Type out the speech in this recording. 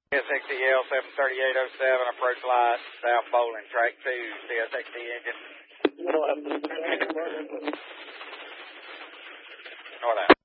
CSXEL 73807, approach light, South Bowling, track 2, CSXE engine. North out.